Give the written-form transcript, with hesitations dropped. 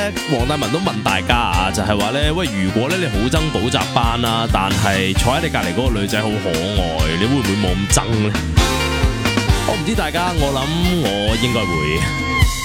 咧，黃大文都問大家啊，就係話咧，喂，如果咧你好憎補習班啦，但係坐喺你隔離嗰個女仔好可愛，你會唔會冇咁憎咧？我唔知大家，我諗我應該會。